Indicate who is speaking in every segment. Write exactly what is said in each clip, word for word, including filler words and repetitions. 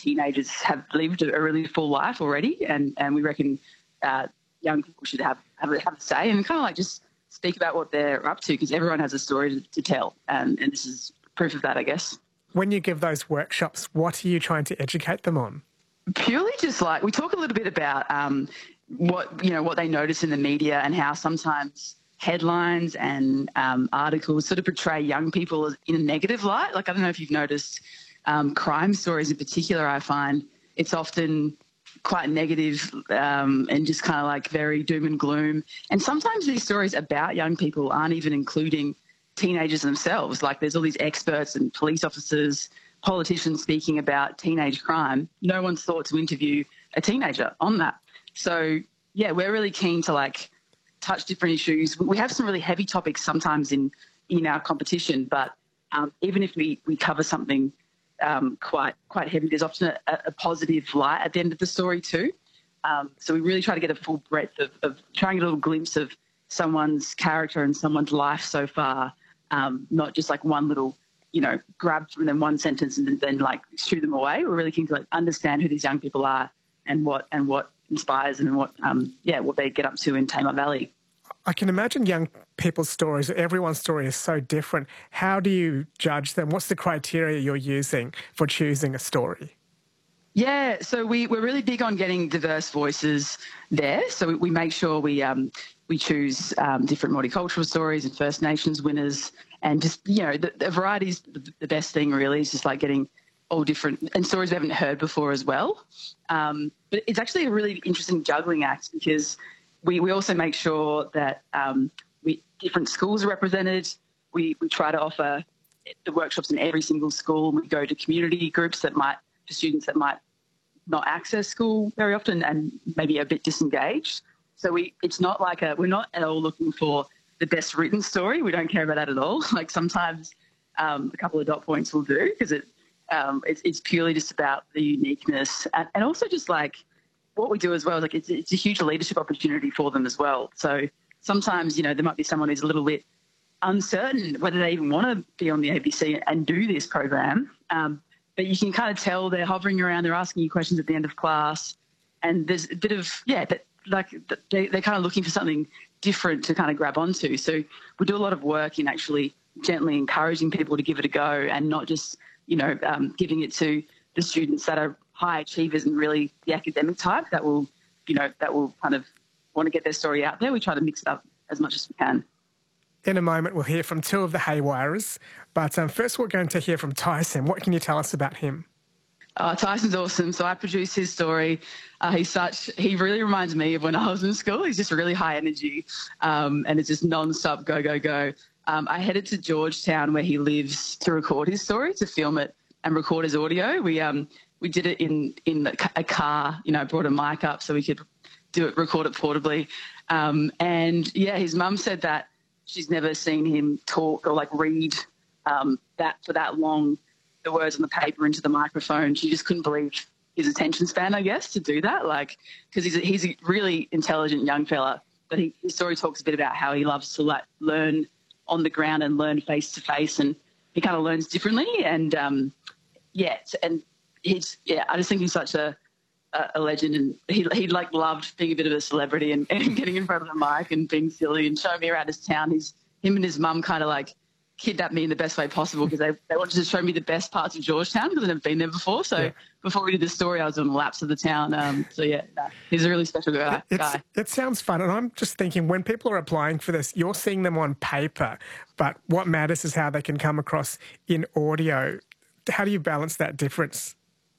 Speaker 1: teenagers have lived a really full life already, and, and we reckon uh, young people should have, have, a, have a say and kind of like just speak about what they're up to, because everyone has a story to, to tell, and, and this is proof of that, I guess.
Speaker 2: When you give those workshops, what are you trying to educate them on?
Speaker 1: Purely just like, we talk a little bit about um, what, you know, what they notice in the media and how sometimes headlines and um, articles sort of portray young people as in a negative light. Like, I don't know if you've noticed um, crime stories in particular, I find it's often quite negative um, and just kind of like very doom and gloom. And sometimes these stories about young people aren't even including teenagers themselves. Like, there's all these experts and police officers, politicians speaking about teenage crime. No one's thought to interview a teenager on that. So, yeah, we're really keen to, like, touch different issues. We have some really heavy topics sometimes in, in our competition, but um, even if we, we cover something um, quite quite heavy, there's often a, a positive light at the end of the story too. Um, so we really try to get a full breadth of, of trying to get a little glimpse of someone's character and someone's life so far, um, not just like one little, you know, grab from them one sentence and then, then like shoo them away. We're really keen to like understand who these young people are and what and what inspires them and what um, yeah what they get up to in Tamar Valley.
Speaker 2: I can imagine young people's stories. Everyone's story is so different. How do you judge them? What's the criteria you're using for choosing a story?
Speaker 1: Yeah, so we, we're really big on getting diverse voices there. So we, we make sure we um, we choose um, different multicultural stories and First Nations winners, and just, you know, the, the variety is the, the best thing really. Is just like getting all different and stories we haven't heard before as well. Um, but it's actually a really interesting juggling act, because we, we also make sure that um, we different schools are represented. We we try to offer the workshops in every single school. We go to community groups that might, for students that might not access school very often and maybe a bit disengaged. So we it's not like a, we're not at all looking for the best written story. We don't care about that at all. Like, sometimes um, a couple of dot points will do, because it, um, it's, it's purely just about the uniqueness and, and also just like what we do as well. Like, it's, it's a huge leadership opportunity for them as well. So sometimes, you know, there might be someone who's a little bit uncertain whether they even want to be on the A B C and do this program. Um, but you can kind of tell they're hovering around, they're asking you questions at the end of class, and there's a bit of, yeah, that, like they, they're kind of looking for something different to kind of grab onto. So we do a lot of work in actually gently encouraging people to give it a go, and not just, you know, um, giving it to the students that are high achievers and really the academic type that will, you know, that will kind of want to get their story out there. We try to mix it up as much as we can.
Speaker 2: In a moment, we'll hear from two of the Haywirers, but um, first we're going to hear from Tyson. What can you tell us about him?
Speaker 1: Uh, Tyson's awesome. So I produced his story. Uh, he's such, he really reminds me of when I was in school. He's just really high energy um, and it's just non-stop go, go, go. Um, I headed to Georgetown, where he lives, to record his story, to film it and record his audio. We um we did it in, in a car, you know, brought a mic up so we could do it, record it portably. Um, and, yeah, his mum said that she's never seen him talk or, like, read um, that for that long, the words on the paper into the microphone. She just couldn't believe his attention span, I guess, to do that. Like, because he's a, he's a really intelligent young fella, but he, his story talks a bit about how he loves to, like, learn on the ground and learn face to face, and he kind of learns differently. And um, yeah, and he's yeah, I just think he's such a a legend, and he he like loved being a bit of a celebrity and, and getting in front of the mic and being silly and showing me around his town. His him and his mum kind of like kidnapped me in the best way possible, because they, they wanted to show me the best parts of Georgetown, because I've never been there before. So yeah. Before we did this story, I was doing laps of the town. Um, so yeah, nah, he's a really special guy.
Speaker 2: It's,
Speaker 1: guy.
Speaker 2: It sounds fun, and I'm just thinking, when people are applying for this, you're seeing them on paper, but what matters is how they can come across in audio. How do you balance that difference?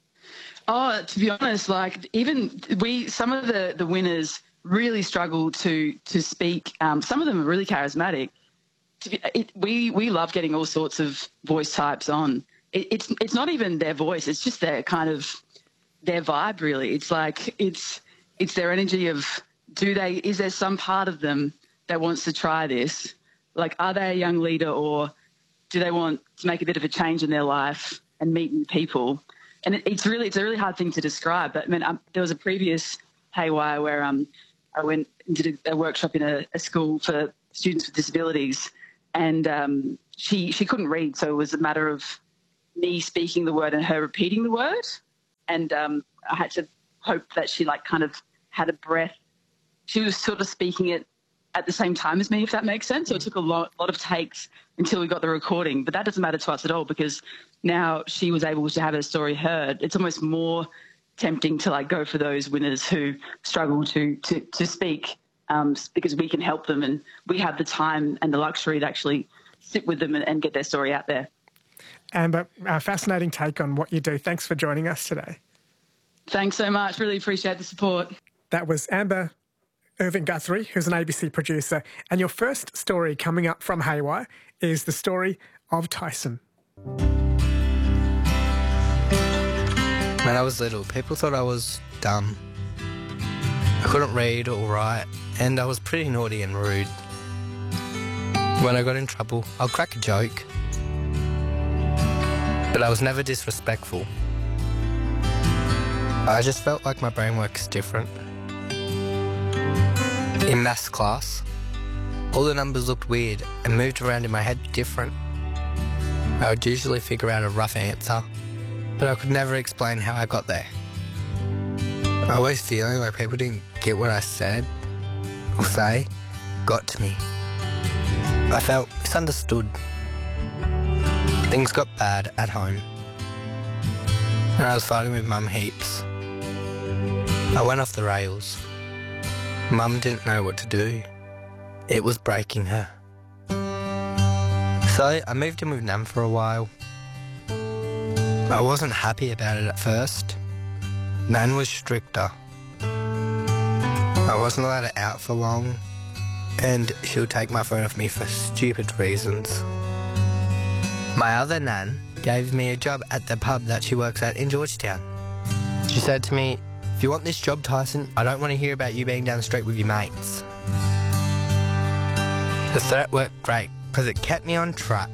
Speaker 1: Oh, to be honest, like even we, some of the, the winners really struggle to to speak. Um, some of them are really charismatic. To be, it, we we love getting all sorts of voice types on. It, it's it's not even their voice; it's just their kind of their vibe. Really, it's like it's it's their energy of, do they? Is there some part of them that wants to try this? Like, are they a young leader, or do they want to make a bit of a change in their life and meet new people? And it, it's really, it's a really hard thing to describe. But I mean, um, there was a previous Haywire where um, I went and did a, a workshop in a, a school for students with disabilities, and um, she she couldn't read, so it was a matter of me speaking the word and her repeating the word. and um, I had to hope that she like kind of had a breath. She was sort of speaking it at the same time as me, if that makes sense. So it took a lot, lot of takes until we got the recording. But that doesn't matter to us at all because now she was able to have her story heard. It's almost more tempting to like go for those winners who struggle to to to speak um, because we can help them and we have the time and the luxury to actually sit with them and, and get their story out there.
Speaker 2: Amber, a fascinating take on what you do. Thanks for joining us today.
Speaker 1: Thanks so much. Really appreciate the support.
Speaker 2: That was Amber Irving Guthrie, who's an A B C producer. And your first story coming up from Haywire is the story of Tyson.
Speaker 3: When I was little, people thought I was dumb. I couldn't read or write, and I was pretty naughty and rude. When I got in trouble, I'll crack a joke. But I was never disrespectful. I just felt like my brain works different. In maths class, all the numbers looked weird and moved around in my head different. I would usually figure out a rough answer, but I could never explain how I got there. I always feeling like people didn't get what I said or say got to me. I felt misunderstood. Things got bad at home, and I was fighting with Mum heaps. I went off the rails. Mum didn't know what to do. It was breaking her. So I moved in with Nan for a while. I wasn't happy about it at first. Nan was stricter. I wasn't allowed it out for long, and she'll take my phone off me for stupid reasons. My other Nan gave me a job at the pub that she works at in Georgetown. She said to me, "If you want this job, Tyson, I don't want to hear about you being down the street with your mates." The threat worked great because it kept me on track.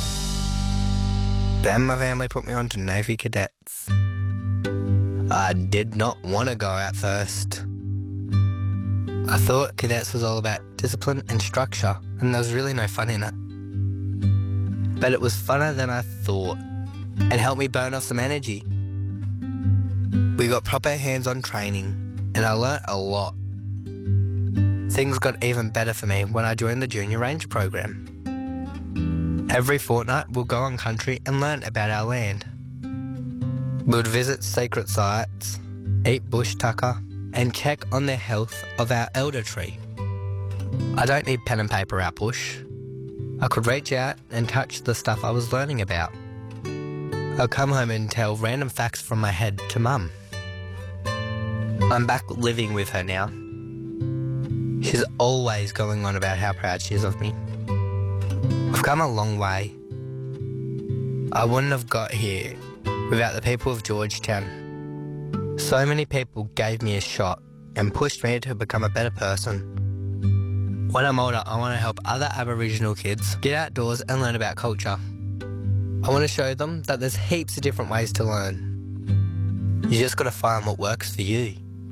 Speaker 3: Then my family put me on to Navy cadets. I did not want to go at first. I thought cadets was all about discipline and structure, and there was really no fun in it. But it was funner than I thought, and helped me burn off some energy. We got proper hands-on training, and I learnt a lot. Things got even better for me when I joined the Junior Range program. Every fortnight, we'll go on country and learn about our land. We would visit sacred sites, eat bush tucker, and check on the health of our elder tree. I don't need pen and paper out bush. I could reach out and touch the stuff I was learning about. I'll come home and tell random facts from my head to Mum. I'm back living with her now. She's always going on about how proud she is of me. We've come a long way. I wouldn't have got here without the people of Georgetown. So many people gave me a shot and pushed me to become a better person. When I'm older, I want to help other Aboriginal kids get outdoors and learn about culture. I want to show them that there's heaps of different ways to learn. You just got to find what works for you.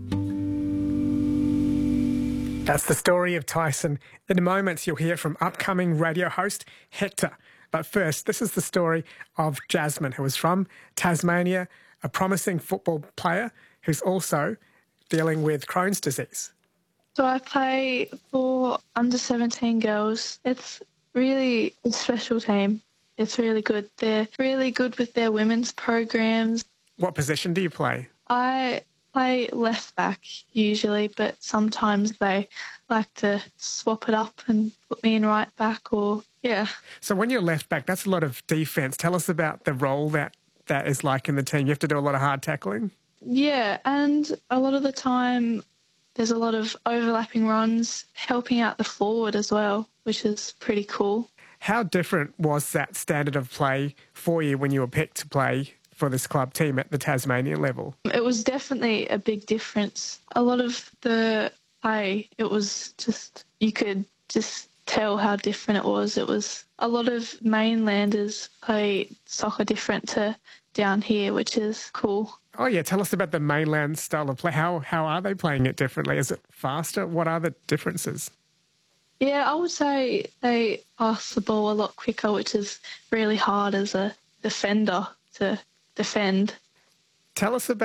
Speaker 2: That's the story of Tyson. In a moment, you'll hear from upcoming radio host Hector. But first, this is the story of Jasmine, who is from Tasmania, a promising football player who's also dealing with Crohn's disease.
Speaker 4: So I play for under seventeen girls. It's really a special team. It's really good. They're really good with their women's programs.
Speaker 2: What position do you play?
Speaker 4: I play left back usually, but sometimes they like to swap it up and put me in right back or, yeah.
Speaker 2: So when you're left back, that's a lot of defence. Tell us about the role that that is like in the team. You have to do a lot of hard tackling.
Speaker 4: Yeah, and a lot of the time there's a lot of overlapping runs, helping out the forward as well, which is pretty cool.
Speaker 2: How different was that standard of play for you when you were picked to play for this club team at the Tasmania level? It
Speaker 4: was definitely a big difference. A lot of the play, it was just, you could just tell how different it was. It was a lot of mainlanders play soccer different to down here, which is cool.
Speaker 2: Oh, yeah. Tell us about the mainland style of play. How how are they playing it differently? Is it faster? What are the differences?
Speaker 4: Yeah, I would say they pass the ball a lot quicker, which is really hard as a defender to defend.
Speaker 2: Tell us about